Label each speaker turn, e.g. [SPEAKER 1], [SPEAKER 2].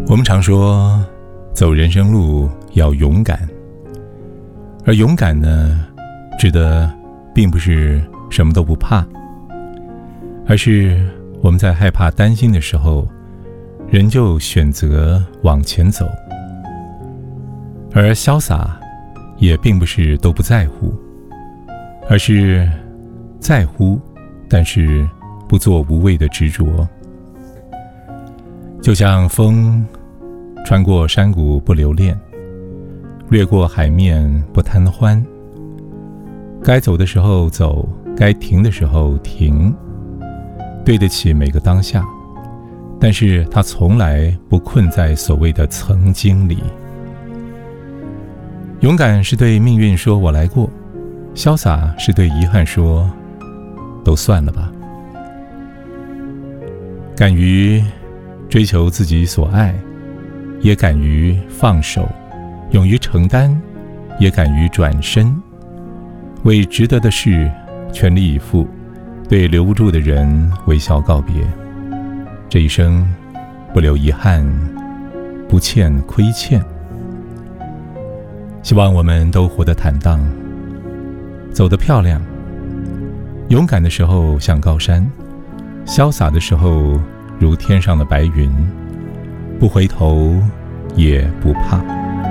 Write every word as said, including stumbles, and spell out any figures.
[SPEAKER 1] 我们常说走人生路要勇敢，而勇敢呢，指的并不是什么都不怕，而是我们在害怕担心的时候，仍旧选择往前走。而潇洒也并不是都不在乎，而是在乎，但是不做无谓的执着。就像风穿过山谷不留恋，掠过海面不贪欢，该走的时候走，该停的时候停，对得起每个当下，但是他从来不困在所谓的曾经里。勇敢是对命运说我来过，潇洒是对遗憾说都算了吧。敢于追求自己所爱，也敢于放手，勇于承担，也敢于转身，为值得的事全力以赴，对留不住的人微笑告别。这一生不留遗憾，不欠亏欠。希望我们都活得坦荡，走得漂亮。勇敢的时候像高山，潇洒的时候如天上的白云，不回头也不怕。